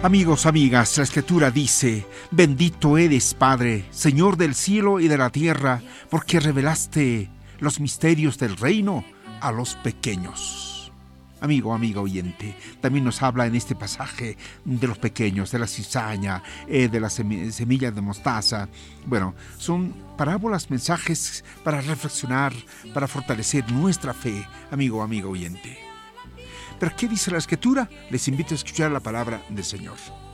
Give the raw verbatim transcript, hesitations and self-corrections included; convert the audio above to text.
Amigos, amigas, la Escritura dice: bendito eres, Padre, Señor del cielo y de la tierra, porque revelaste los misterios del reino a los pequeños. Amigo, amiga oyente, también nos habla en este pasaje de los pequeños, de la cizaña, eh, de las semillas de mostaza. Bueno, son parábolas, mensajes para reflexionar, para fortalecer nuestra fe, amigo, amiga oyente. ¿Pero qué dice la Escritura? Les invito a escuchar la palabra del Señor.